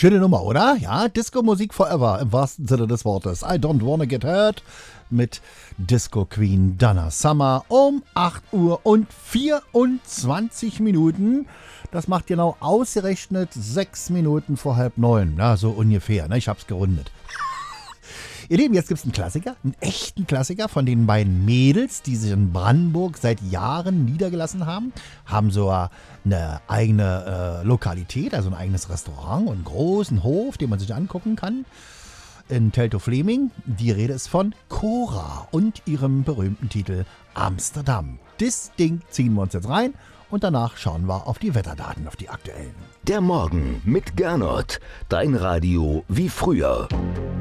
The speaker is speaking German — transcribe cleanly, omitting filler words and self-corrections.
Schöne Nummer, oder? Ja, Disco-Musik forever, im wahrsten Sinne des Wortes. I Don't Wanna Get Hurt mit Disco Queen Donna Summer um 8 Uhr und 24 Minuten. Das macht genau ausgerechnet 6 Minuten vor 8:30. Na, so ungefähr, ne? Ich hab's gerundet. Ihr Lieben, jetzt gibt's einen Klassiker, einen echten Klassiker von den beiden Mädels, die sich in Brandenburg seit Jahren niedergelassen haben. Haben so eine eigene Lokalität, also ein eigenes Restaurant und einen großen Hof, den man sich angucken kann. In Teltow-Fleming. Die Rede ist von Cora und ihrem berühmten Titel Amsterdam. Das Ding ziehen wir uns jetzt rein und danach schauen wir auf die Wetterdaten, auf die aktuellen. Der Morgen mit Gernot. Dein Radio wie früher.